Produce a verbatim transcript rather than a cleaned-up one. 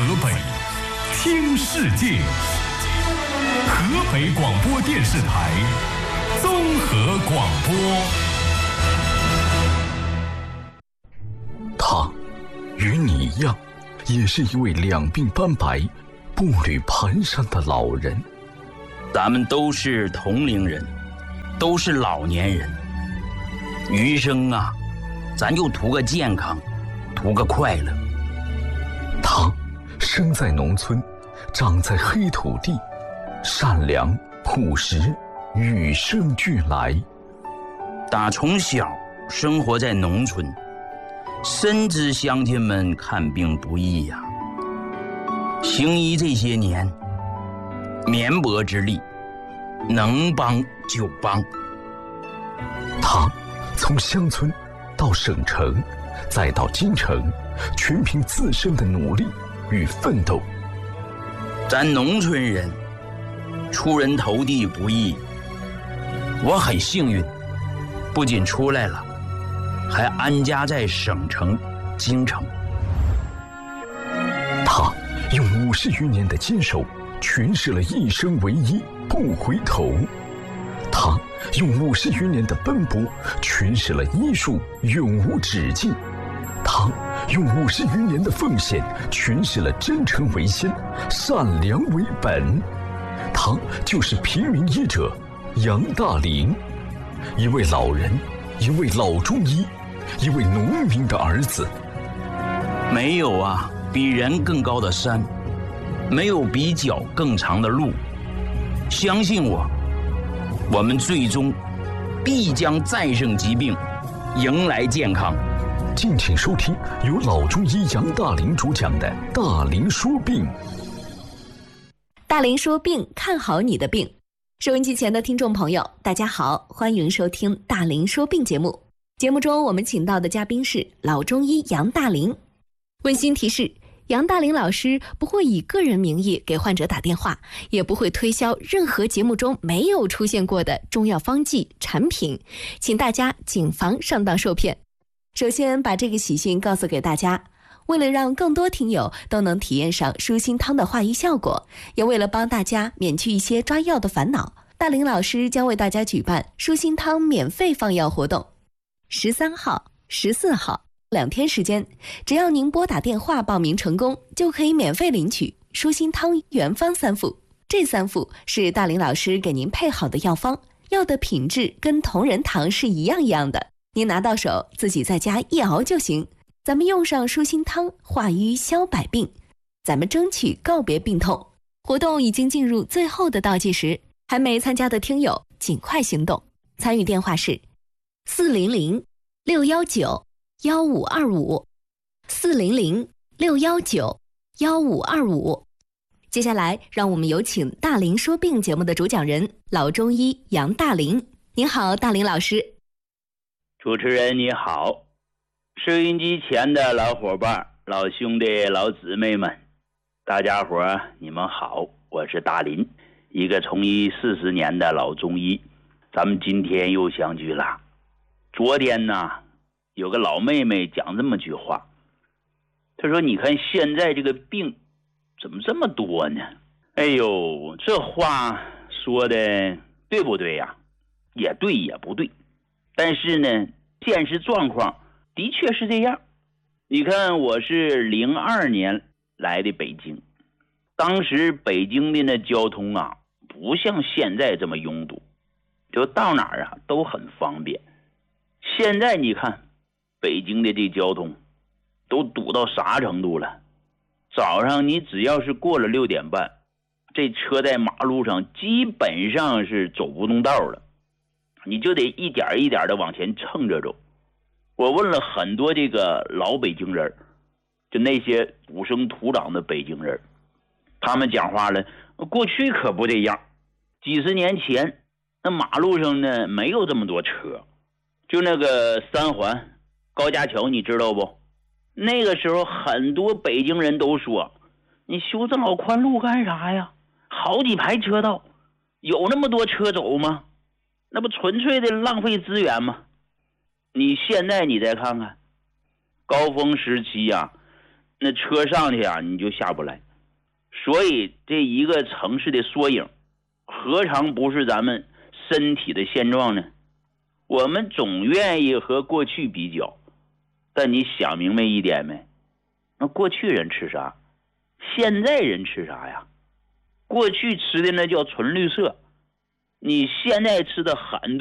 河北，听世界。河北广播电视台综合广播。 他与你一样，也是一位两鬓斑白、步履蹒跚的老人。 咱们都是同龄人，都是老年人，余生啊，咱就图个健康，图个快乐。 他生在农村，长在黑土地，善良朴实，与生俱来。 打从小生活在农村，深知乡亲们看病不易呀、啊。行医这些年，绵薄之力，能帮就帮。 他从乡村到省城，再到京城，全凭自身的努力与奋斗。 咱农村人出人头地不易，我很幸运，不仅出来了，还安家在省城京城。 他用五十余年的坚守诠释了一生唯一不回头，他用五十余年的奔波诠释了医术永无止境，他用五十余年的奉献诠释了真诚为先，善良为本。他就是平民医者杨大林，一位老人，一位老中医，一位农民的儿子。 没有啊比人更高的山，没有比脚更长的路。相信我，我们最终必将战胜疾病，迎来健康。 敬请收听由老中医杨大林主讲的《大林说病》。 大林说病，看好你的病。收音机前的听众朋友，大家好，欢迎收听大林说病节目。节目中我们请到的嘉宾是老中医杨大林。温馨提示，杨大林老师不会以个人名义给患者打电话，也不会推销任何节目中没有出现过的中药方剂产品，请大家谨防上当受骗。首先把这个喜讯告诉给大家，为了让更多听友都能体验上舒心汤的化瘀效果，也为了帮大家免去一些抓药的烦恼，大林老师将为大家举办舒心汤免费放药活动。十三号、十四号两天时间，只要您拨打电话报名成功，就可以免费领取舒心汤原方三副。这三副是大林老师给您配好的药方，药的品质跟同仁堂是一样一样的，您拿到手自己在家一熬就行。咱们用上舒心汤，化瘀消百病，咱们争取告别病痛。活动已经进入最后的倒计时，还没参加的听友尽快行动。参与电话是四零零六幺九幺五二五，四零零六幺九幺五二五。接下来让我们有请大林说病节目的主讲人老中医杨大林。您好，大林老师。 主持人你好，收音机前的老伙伴、老兄弟、老姊妹们，大家伙你们好，我是大林，一个从医四十年的老中医。咱们今天又相聚了。昨天呢，有个老妹妹讲这么句话，她说你看现在这个病怎么这么多呢？哎呦，这话说的对不对呀？也对也不对，但是呢现实状况的确是这样。你看我是零二年来的北京，当时北京的那交通啊不像现在这么拥堵，就到哪儿啊都很方便。现在你看北京的这交通都堵到啥程度了？早上你只要是过了六点半，这车在马路上基本上是走不动道了，你就得一点一点的往前蹭着走。我问了很多这个老北京人，就那些土生土长的北京人，他们讲话了，过去可不这样，几十年前那马路上呢没有这么多车，就那个三环高架桥你知道不？那个时候很多北京人都说，你修这老宽路干啥呀？好几排车道，有那么多车走吗？那不纯粹的浪费资源吗？你现在你再看看，高峰时期啊， 那车上去啊你就下不来。所以这一个城市的缩影，何尝不是咱们身体的现状呢？我们总愿意和过去比较，但你想明白一点没？那过去人吃啥，现在人吃啥呀？过去吃的那叫纯绿色，你现在吃的很多